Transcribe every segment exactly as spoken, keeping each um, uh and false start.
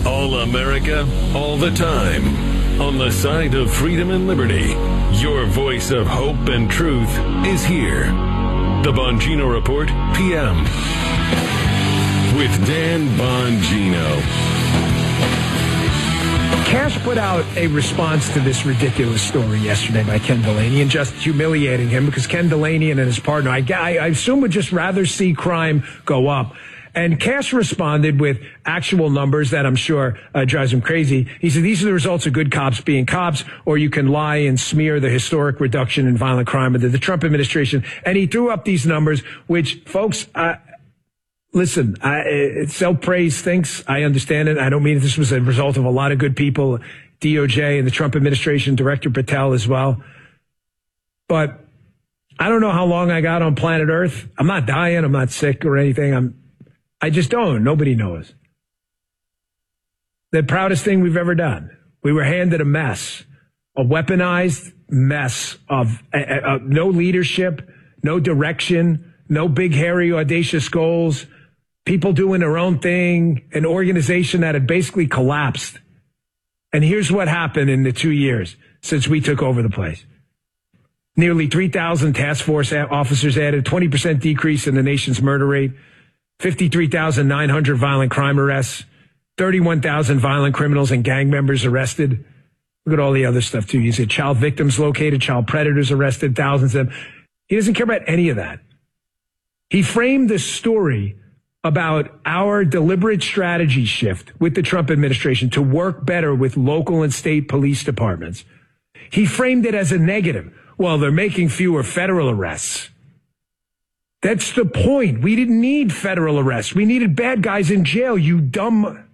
All America, all the time. On the side of freedom and liberty, your voice of hope and truth is here. The Bongino Report, P M. With Dan Bongino. Kash put out a response to this ridiculous story yesterday by Ken Delaney and just humiliating him because Ken Delaney and his partner, I, I assume, would just rather see crime go up. And Kash responded with actual numbers that I'm sure uh, drives him crazy. He said, these are the results of good cops being cops, or you can lie and smear the historic reduction in violent crime under the Trump administration. And he threw up these numbers, which, folks, uh, listen, I, self-praise thinks, I understand it. I don't mean this was a result of a lot of good people, D O J and the Trump administration, Director Patel as well. But I don't know how long I got on planet Earth. I'm not dying. I'm not sick or anything. I'm I just don't. Nobody knows. The proudest thing we've ever done. We were handed a mess, a weaponized mess of uh, uh, no leadership, no direction, no big, hairy, audacious goals, people doing their own thing, an organization that had basically collapsed. And here's what happened in the two years since we took over the place. Nearly three thousand task force officers added, twenty percent decrease in the nation's murder rate, fifty-three thousand nine hundred violent crime arrests, thirty-one thousand violent criminals and gang members arrested. Look at all the other stuff, too. You see child victims located, child predators arrested, thousands of them. He doesn't care about any of that. He framed the story about our deliberate strategy shift with the Trump administration to work better with local and state police departments. He framed it as a negative. Well, they're making fewer federal arrests. That's the point. We didn't need federal arrests. We needed bad guys in jail, you dumb.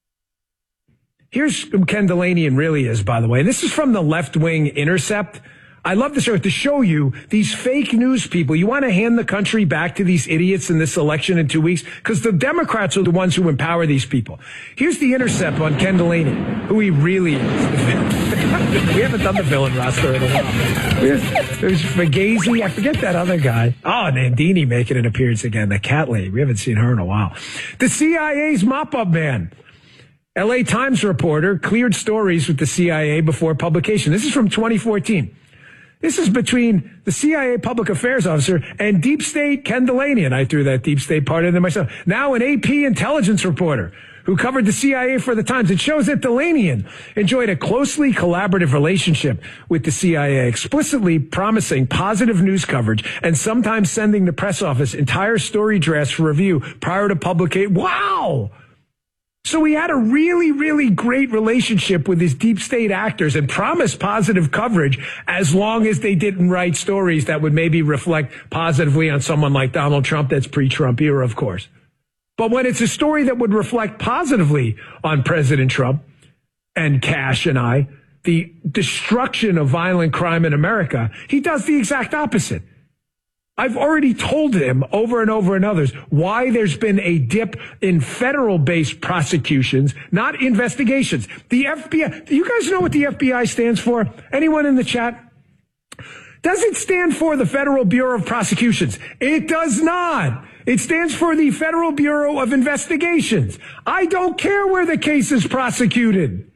Here's who Ken Delaney really is, by the way. And this is from the left-wing Intercept. I love this show to show you these fake news people. You want to hand the country back to these idiots in this election in two weeks? Because the Democrats are the ones who empower these people. Here's the Intercept on Ken Delaney, who he really is. We haven't done the villain roster in a while. There's Fugazi. I forget that other guy. Oh, Nandini making an appearance again. The cat lady. We haven't seen her in a while. The C I A's mop-up man. L A Times reporter cleared stories with the C I A before publication. This is from twenty fourteen. This is between the C I A public affairs officer and Deep State Ken Delaney. And I threw that Deep State part in there myself. Now an A P intelligence reporter who covered the C I A for the Times. It shows that Delaney enjoyed a closely collaborative relationship with the C I A, explicitly promising positive news coverage and sometimes sending the press office entire story drafts for review prior to publication. Wow! So he had a really, really great relationship with his deep state actors and promised positive coverage as long as they didn't write stories that would maybe reflect positively on someone like Donald Trump. That's pre-Trump era, of course. But when it's a story that would reflect positively on President Trump and Kash and I, the destruction of violent crime in America, he does the exact opposite. I've already told him over and over and others why there's been a dip in federal-based prosecutions, not investigations. The F B I, do you guys know what the F B I stands for? Anyone in the chat? Does it stand for the Federal Bureau of Prosecutions? It does not. It stands for the Federal Bureau of Investigations. I don't care where the case is prosecuted.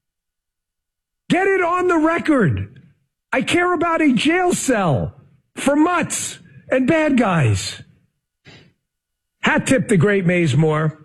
Get it on the record. I care about a jail cell for mutts and bad guys. Hat tip to great Maze Moore.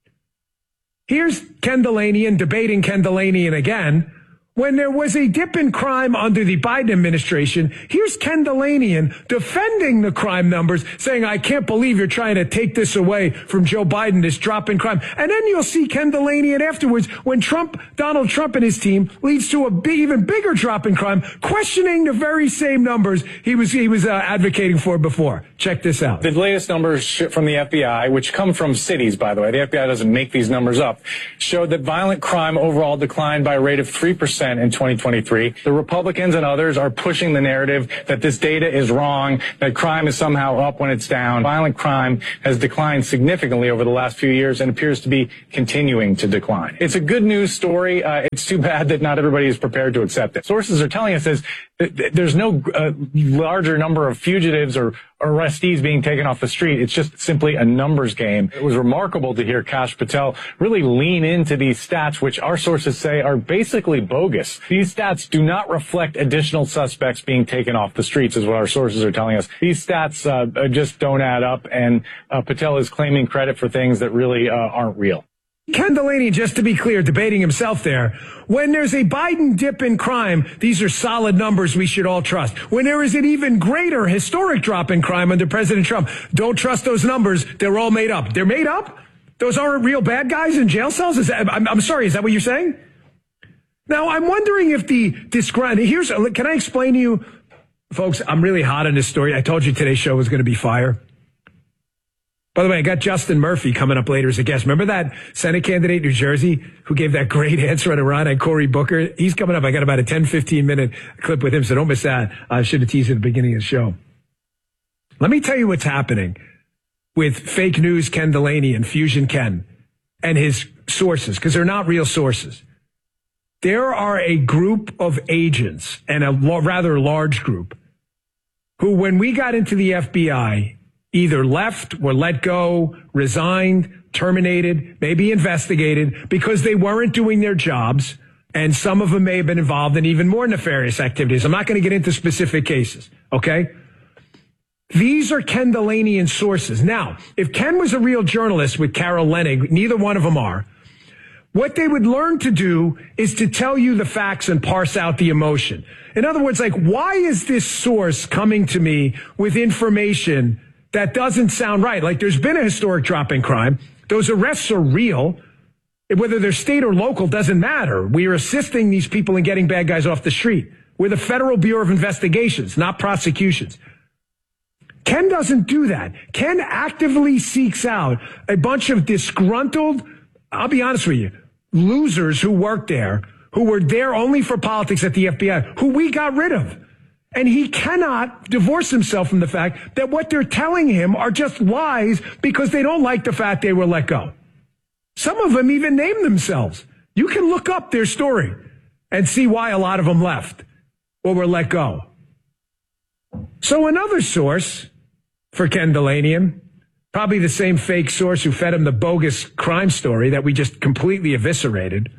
Here's Ken Delaney and debating Ken Delaney again. When there was a dip in crime under the Biden administration, here's Ken Delaney defending the crime numbers, saying, I can't believe you're trying to take this away from Joe Biden, this drop in crime. And then you'll see Ken Delaney afterwards, when Trump, Donald Trump and his team leads to a big, even bigger drop in crime, questioning the very same numbers he was he was uh, advocating for before. Check this out. The latest numbers from the F B I, which come from cities, by the way, the F B I doesn't make these numbers up, showed that violent crime overall declined by a rate of three percent in twenty twenty-three. The Republicans and others are pushing the narrative that this data is wrong, that crime is somehow up when it's down. Violent crime has declined significantly over the last few years and appears to be continuing to decline. It's a good news story. Uh, it's too bad that not everybody is prepared to accept it. Sources are telling us is that there's no uh, larger number of fugitives or, arrestees being taken off the street. It's just simply a numbers game. It was remarkable to hear Kash Patel really lean into these stats, which our sources say are basically bogus. These stats do not reflect additional suspects being taken off the streets, is what our sources are telling us. These stats uh, just don't add up, and uh, Patel is claiming credit for things that really uh, aren't real. Ken Delaney, just to be clear, debating himself there. When there's a Biden dip in crime, these are solid numbers we should all trust. When there is an even greater historic drop in crime under President Trump, don't trust those numbers. They're all made up. They're made up? Those aren't real bad guys in jail cells? Is that, I'm, I'm sorry, is that what you're saying? Now, I'm wondering if the describe. Here's, can I explain to you, folks, I'm really hot on this story. I told you today's show was going to be fire. By the way, I got Justin Murphy coming up later as a guest. Remember that Senate candidate in New Jersey who gave that great answer on Iran and Cory Booker? He's coming up. I got about a ten, fifteen minute clip with him, so don't miss that. I should have teased at the beginning of the show. Let me tell you what's happening with fake news Ken Delaney and Fusion Ken and his sources, because they're not real sources. There are a group of agents, and a lo- rather large group, who when we got into the F B I, either left, were let go, resigned, terminated, maybe investigated because they weren't doing their jobs. And some of them may have been involved in even more nefarious activities. I'm not going to get into specific cases. Okay. These are Ken Delaney sources. Now, if Ken was a real journalist with Carol Leonnig, neither one of them are. What they would learn to do is to tell you the facts and parse out the emotion. In other words, like, why is this source coming to me with information that doesn't sound right? Like, there's been a historic drop in crime. Those arrests are real. Whether they're state or local doesn't matter. We are assisting these people in getting bad guys off the street. We're the Federal Bureau of Investigations, not prosecutions. Ken doesn't do that. Ken actively seeks out a bunch of disgruntled, I'll be honest with you, losers who work there, who were there only for politics at the F B I, who we got rid of. And he cannot divorce himself from the fact that what they're telling him are just lies because they don't like the fact they were let go. Some of them even name themselves. You can look up their story and see why a lot of them left or were let go. So another source for Ken Delaney, probably the same fake source who fed him the bogus crime story that we just completely eviscerated.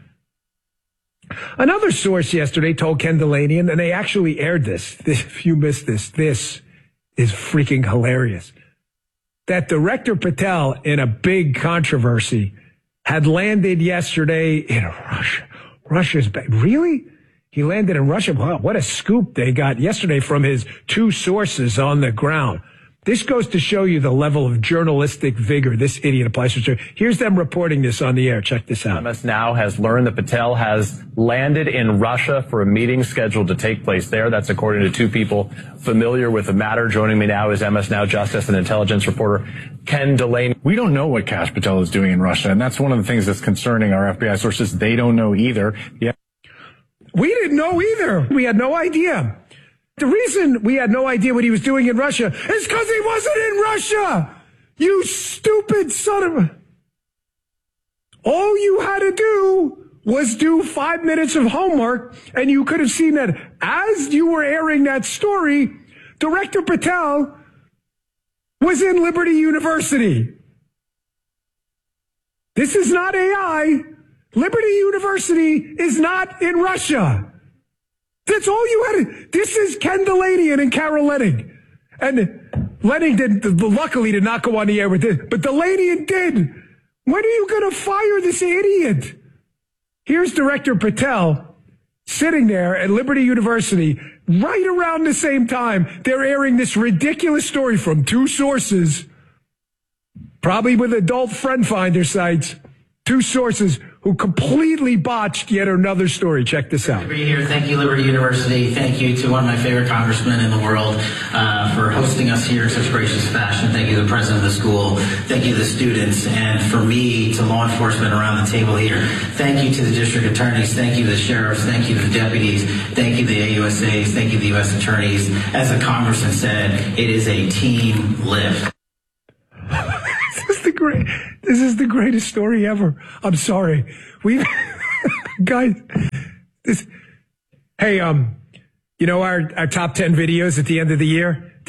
Another source yesterday told Ken Delaney, and they actually aired this. this. If you missed this, this is freaking hilarious. That Director Patel, in a big controversy, had landed yesterday in Russia. Russia's back. Really? He landed in Russia? Wow, what a scoop they got yesterday from his two sources on the ground. This goes to show you the level of journalistic vigor this idiot applies to. Here's them reporting this on the air. Check this out. M S Now has learned that Patel has landed in Russia for a meeting scheduled to take place there. That's according to two people familiar with the matter. Joining me now is M S Now Justice and Intelligence reporter Ken Delaney. We don't know what Kash Patel is doing in Russia, and that's one of the things that's concerning our F B I sources. They don't know either. Yeah. We didn't know either. We had no idea. The reason we had no idea what he was doing in Russia is because he wasn't in Russia. You stupid son of a... All you had to do was do five minutes of homework, and you could have seen that as you were airing that story, Director Patel was in Liberty University. This is not A I. Liberty University is not in Russia. That's all you had to, this is Ken Delaney and Carol Leonnig. And Leonnig did, luckily did not go on the air with this, but Delaney did. When are you going to fire this idiot? Here's Director Patel sitting there at Liberty University right around the same time. They're airing this ridiculous story from two sources, probably with adult friend finder sites, two sources who completely botched yet another story. Check this out. Great to be here. Thank you, Liberty University. Thank you to one of my favorite congressmen in the world uh, for hosting us here in such gracious fashion. Thank you to the president of the school. Thank you to the students. And for me, to law enforcement around the table here, thank you to the district attorneys. Thank you to the sheriffs. Thank you to the deputies. Thank you to the A U S As. Thank you to the U S attorneys. As the congressman said, it is a team lift. This is the great. This is the greatest story ever. I'm sorry. We, guys, this, hey, um, you know, our, our top ten videos at the end of the year,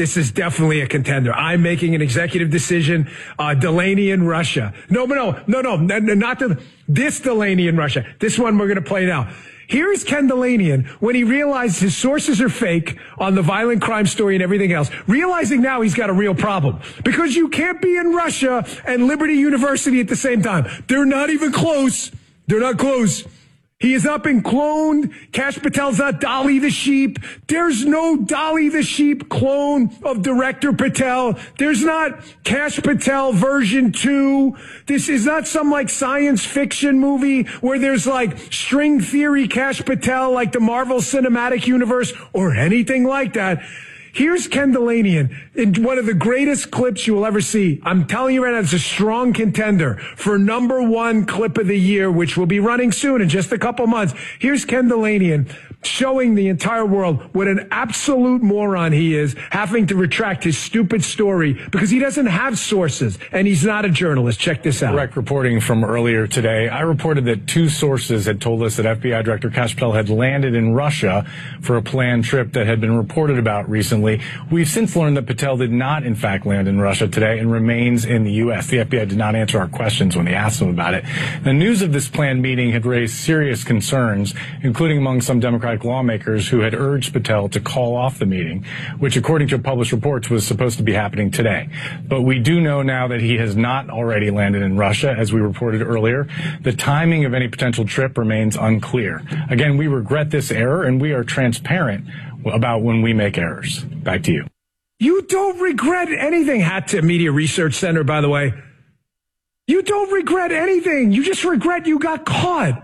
this is definitely a contender. I'm making an executive decision. Uh, Delaney in Russia. No, no, no, no, no, not the, this Delaney in Russia. This one we're going to play now. Here's Ken Delanian when he realized his sources are fake on the violent crime story and everything else, realizing now he's got a real problem because you can't be in Russia and Liberty University at the same time. They're not even close. They're not close. He has not been cloned. Kash Patel's not Dolly the sheep. There's no Dolly the sheep clone of Director Patel. There's not Kash Patel version two. This is not some like science fiction movie where there's like string theory Kash Patel like the Marvel Cinematic Universe or anything like that. Here's Ken Delanian in one of the greatest clips you will ever see. I'm telling you right now, it's a strong contender for number one clip of the year, which will be running soon in just a couple months. Here's Ken Delanian showing the entire world what an absolute moron he is, having to retract his stupid story because he doesn't have sources and he's not a journalist. Check this out. Direct reporting from earlier today. I reported that two sources had told us that F B I Director Kash Patel had landed in Russia for a planned trip that had been reported about recently. We've since learned that Patel did not, in fact, land in Russia today and remains in the U S. The F B I did not answer our questions when we asked them about it. The news of this planned meeting had raised serious concerns, including among some Democratic lawmakers who had urged Patel to call off the meeting, which, according to published reports, was supposed to be happening today. But we do know now that he has not already landed in Russia, as we reported earlier. The timing of any potential trip remains unclear. Again, we regret this error, and we are transparent about when we make errors. Back to you. You don't regret anything. Hatta Media Research Center, by the way. You don't regret anything. You just regret you got caught.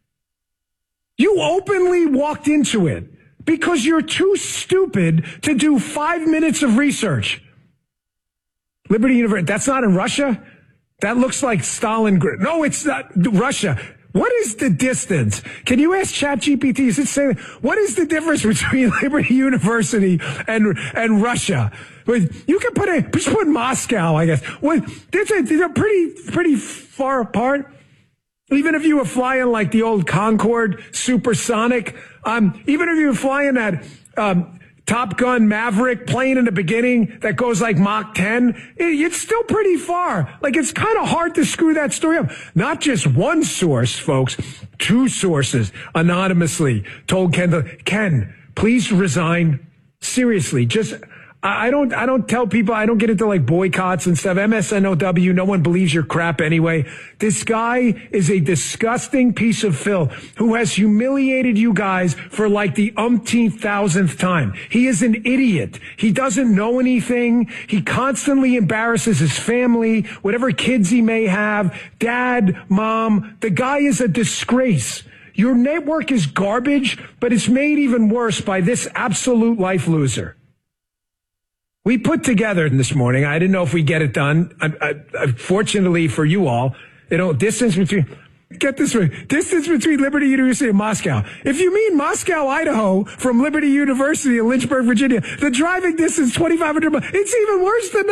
You openly walked into it because you're too stupid to do five minutes of research. Liberty University, that's not in Russia? That looks like Stalingrad. No, it's not Russia. What is the distance? Can you ask ChatGPT? Is it saying, what is the difference between Liberty University and and Russia? You can put a, just put Moscow, I guess. Well, they're, they're pretty, pretty far apart. Even if you were flying like the old Concorde supersonic, um, even if you were flying that um, Top Gun Maverick plane in the beginning that goes like Mach ten, it, it's still pretty far. Like, it's kind of hard to screw that story up. Not just one source, folks. Two sources anonymously told Ken, Ken, please resign. Seriously, just... I don't, I don't tell people, I don't get into like boycotts and stuff. M S N O W, no one believes your crap anyway. This guy is a disgusting piece of filth who has humiliated you guys for like the umpteenth thousandth time. He is an idiot. He doesn't know anything. He constantly embarrasses his family, whatever kids he may have, dad, mom. The guy is a disgrace. Your network is garbage, but it's made even worse by this absolute life loser. We put together this morning, I didn't know if we get it done. I, I, I, fortunately for you all, you know, distance between, get this right, distance between Liberty University and Moscow. If you mean Moscow, Idaho, from Liberty University in Lynchburg, Virginia, the driving distance twenty-five hundred miles. It's even worse than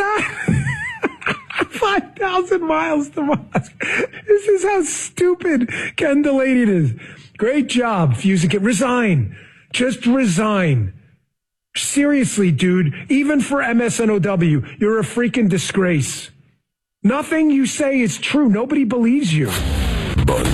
that. five thousand miles to Moscow. This is how stupid Ken Delanian is. Great job, fusing it. Resign. Just resign. Seriously, dude, even for M S N O W, you're a freaking disgrace. Nothing you say is true. Nobody believes you.